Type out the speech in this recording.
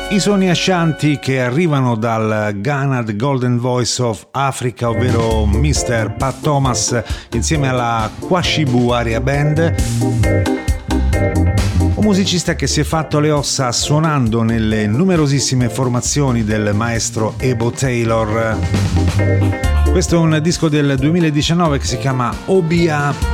I suoni Ashanti che arrivano dal Ghana, The Golden Voice of Africa, ovvero Mr. Pat Thomas insieme alla Kwashibu Area Band, un musicista che si è fatto le ossa suonando nelle numerosissime formazioni del maestro Ebo Taylor. Questo è un disco del 2019 che si chiama Obia.